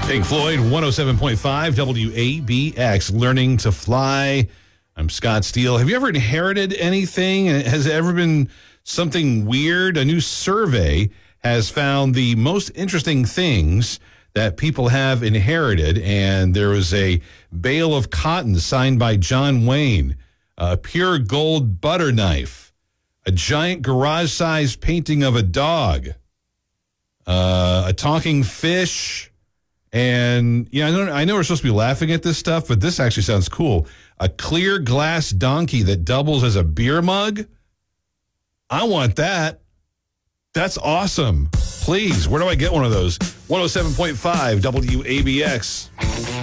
Pink Floyd, 107.5 WABX, Learning to Fly. I'm Scott Steele. Have you ever inherited anything? Has it ever been something weird? A new survey has found the most interesting things that people have inherited, and there was a bale of cotton signed by John Wayne, a pure gold butter knife, a giant garage-sized painting of a dog, a talking fish, and I know we're supposed to be laughing at this stuff, but this actually sounds cool. A clear glass donkey that doubles as a beer mug. I want that. That's awesome. Please, where do I get one of those? 107.5 WABX.